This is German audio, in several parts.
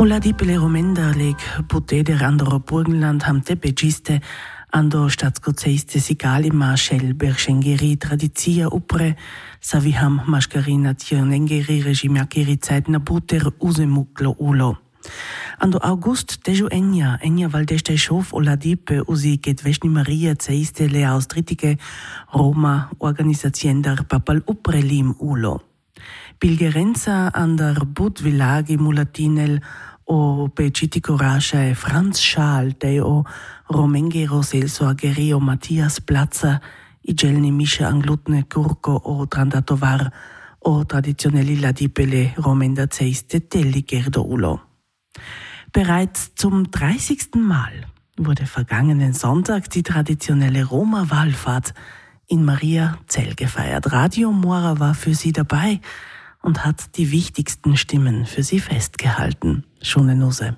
Ola dipele romendarleg puteder andro Burgenland ham tepegiste ando statscoceiste sigali marshel berschengeri tradizia upre savi ham mascarina tionengeri regimiakeri zeitna puter usemuklo ulo. Ando august deju Enya valdeste schof ola dipe usi get veshni Maria ceiste le austritike Roma organizaziendar papal uprelim ulo. Pilgerenza andar budvilagi mulatinel o pecitico rascia e Franz Schaal deo Romengero selsoagerio Matthias Platzer i gelni mische anglutne curco o trandatovar o traditionelli ladipele Romenda zeiste telligerdo ulo. Bereits zum 30. Mal wurde vergangenen Sonntag die traditionelle Roma-Wallfahrt in Mariazell gefeiert. Radio Mora war für sie dabei und hat die wichtigsten Stimmen für sie festgehalten. Schöne Nuse.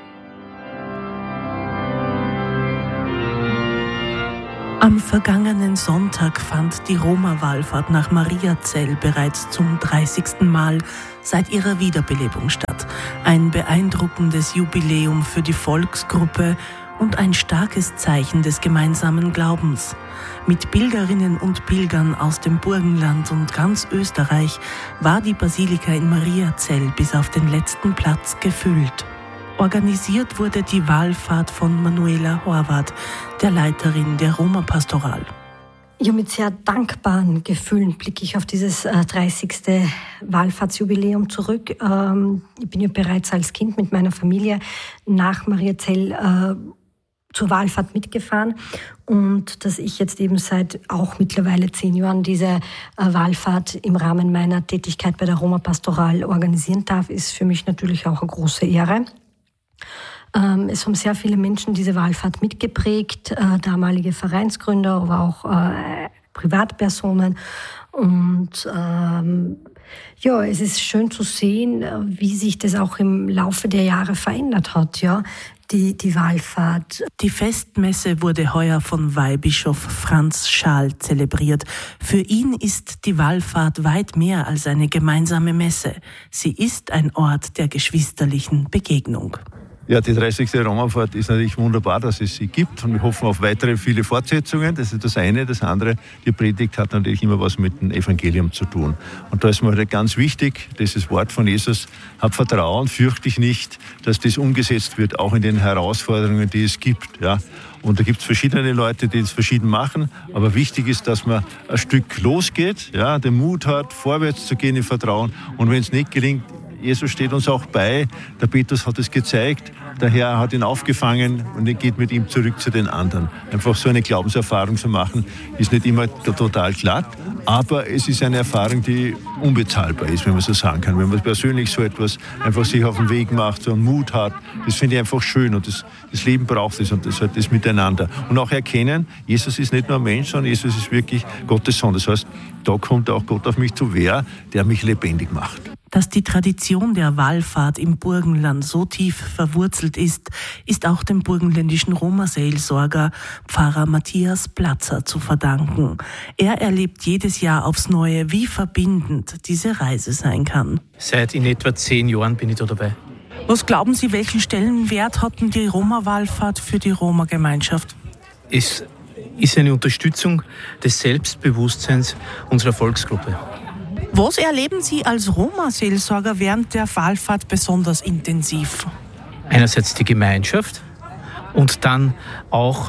Am vergangenen Sonntag fand die Roma-Wallfahrt nach Mariazell bereits zum 30. Mal seit ihrer Wiederbelebung statt. Ein beeindruckendes Jubiläum für die Volksgruppe und ein starkes Zeichen des gemeinsamen Glaubens. Mit Pilgerinnen und Pilgern aus dem Burgenland und ganz Österreich war die Basilika in Mariazell bis auf den letzten Platz gefüllt. Organisiert wurde die Wallfahrt von Manuela Horvath, der Leiterin der Roma-Pastoral. Ja, mit sehr dankbaren Gefühlen blicke ich auf dieses 30. Wallfahrtsjubiläum zurück. Ich bin ja bereits als Kind mit meiner Familie nach Mariazell zur Wallfahrt mitgefahren und dass ich jetzt eben seit auch mittlerweile 10 Jahren diese Wallfahrt im Rahmen meiner Tätigkeit bei der Roma-Pastoral organisieren darf, ist für mich natürlich auch eine große Ehre. Es haben sehr viele Menschen diese Wallfahrt mitgeprägt, damalige Vereinsgründer, aber auch Privatpersonen. Und ja, es ist schön zu sehen, wie sich das auch im Laufe der Jahre verändert hat, ja, die Wallfahrt. Die Festmesse wurde heuer von Weihbischof Franz Schaal zelebriert. Für ihn ist die Wallfahrt weit mehr als eine gemeinsame Messe. Sie ist ein Ort der geschwisterlichen Begegnung. Ja, die 30. Romafahrt ist natürlich wunderbar, dass es sie gibt und wir hoffen auf weitere viele Fortsetzungen. Das ist das eine. Das andere, die Predigt hat natürlich immer was mit dem Evangelium zu tun. Und da ist mir halt ganz wichtig, dieses Wort von Jesus, hab Vertrauen, fürchte dich nicht, dass das umgesetzt wird, auch in den Herausforderungen, die es gibt. Ja. Und da gibt es verschiedene Leute, die es verschieden machen. Aber wichtig ist, dass man ein Stück losgeht, ja, den Mut hat, vorwärts zu gehen im Vertrauen. Und wenn es nicht gelingt, Jesus steht uns auch bei. Der Petrus hat es gezeigt. Der Herr hat ihn aufgefangen und er geht mit ihm zurück zu den anderen. Einfach so eine Glaubenserfahrung zu machen, ist nicht immer total glatt, aber es ist eine Erfahrung, die unbezahlbar ist, wenn man so sagen kann. Wenn man persönlich so etwas einfach sich auf den Weg macht, so einen Mut hat, das finde ich einfach schön und das Leben braucht es und das hat das miteinander. Und auch erkennen, Jesus ist nicht nur ein Mensch, sondern Jesus ist wirklich Gottes Sohn. Das heißt, da kommt auch Gott auf mich zu Wehr, der mich lebendig macht. Dass die Tradition der Wallfahrt im Burgenland so tief verwurzelt ist, ist auch dem burgenländischen Roma-Seelsorger Pfarrer Matthias Platzer zu verdanken. Er erlebt jedes Jahr aufs Neue, wie verbindend diese Reise sein kann. Seit in etwa 10 Jahren bin ich da dabei. Was glauben Sie, welchen Stellenwert hat denn die Roma-Wallfahrt für die Roma-Gemeinschaft? Es ist eine Unterstützung des Selbstbewusstseins unserer Volksgruppe. Was erleben Sie als Roma-Seelsorger während der Wallfahrt besonders intensiv? Einerseits die Gemeinschaft und dann auch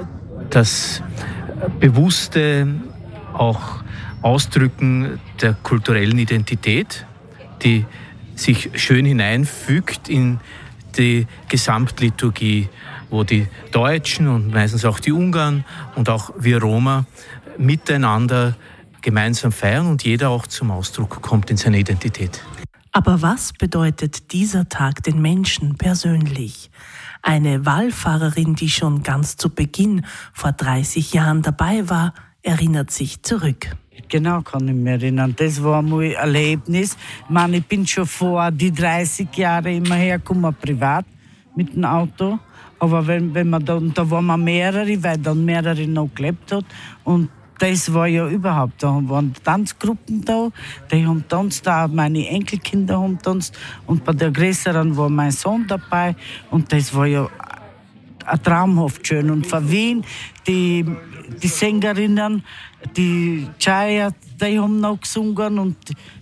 das bewusste auch Ausdrücken der kulturellen Identität, die sich schön hineinfügt in die Gesamtliturgie, wo die Deutschen und meistens auch die Ungarn und auch wir Roma miteinander gemeinsam feiern und jeder auch zum Ausdruck kommt in seiner Identität. Aber was bedeutet dieser Tag den Menschen persönlich? Eine Wallfahrerin, die schon ganz zu Beginn vor 30 Jahren dabei war, erinnert sich zurück. Genau, kann ich mich erinnern. Das war mein Erlebnis. Ich meine, ich bin schon vor die 30 Jahre immer hergekommen, privat mit dem Auto. Aber wenn man da waren wir mehrere, weil dann mehrere noch gelebt hat. Und das war ja überhaupt, da waren Tanzgruppen da, die haben tanzt, auch meine Enkelkinder haben tanzt und bei der Größeren war mein Sohn dabei und das war ja traumhaft schön. Und von Wien, die Sängerinnen, die Chaya, die haben noch gesungen und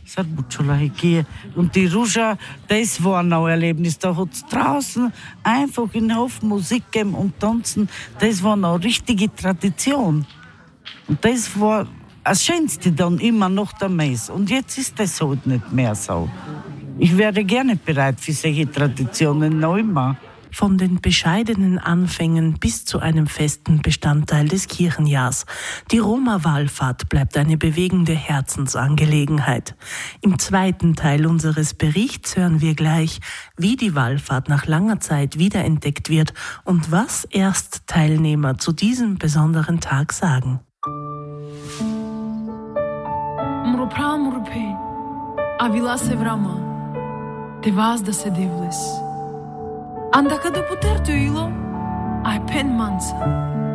die Ruja, das war noch ein Erlebnis. Da hat es draußen einfach in Hof Musik gegeben und tanzen, das war noch richtige Tradition. Und das war das Schönste dann immer noch der Mess. Und jetzt ist das halt nicht mehr so. Ich wäre gerne bereit für solche Traditionen noch immer. Von den bescheidenen Anfängen bis zu einem festen Bestandteil des Kirchenjahrs. Die Roma-Wallfahrt bleibt eine bewegende Herzensangelegenheit. Im zweiten Teil unseres Berichts hören wir gleich, wie die Wallfahrt nach langer Zeit wiederentdeckt wird und was Erstteilnehmer zu diesem besonderen Tag sagen. Avila se vrama, te vas da se divlis. Anda kada putertu ilo, ai pen mansa.